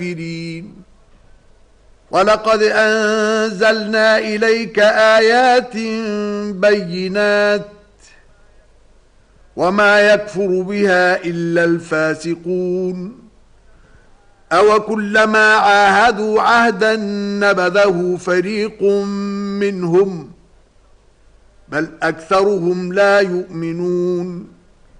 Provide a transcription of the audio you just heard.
الكافرين. ولقد أنزلنا إليك آيات بينات وما يكفر بها إلا الفاسقون. أوكلما عاهدوا عهدا نبذه فريق منهم بل أكثرهم لا يؤمنون.